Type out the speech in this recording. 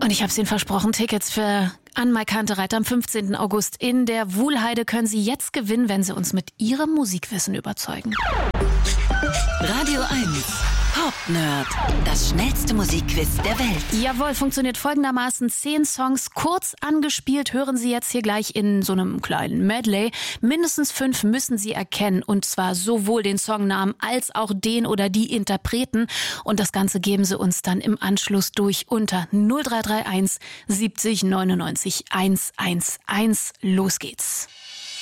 Und ich habe es Ihnen versprochen, Tickets für Anne-Mai Kantereit am 15. August in der Wuhlheide können Sie jetzt gewinnen, wenn Sie uns mit Ihrem Musikwissen überzeugen. Radio 1 Pop Nerd, das schnellste Musikquiz der Welt. Jawohl, funktioniert folgendermaßen: 10 Songs kurz angespielt, hören Sie jetzt hier gleich in so einem kleinen Medley. Mindestens 5 müssen Sie erkennen, und zwar sowohl den Songnamen als auch den oder die Interpreten. Und das Ganze geben Sie uns dann im Anschluss durch unter 0331 70 99 111. Los geht's.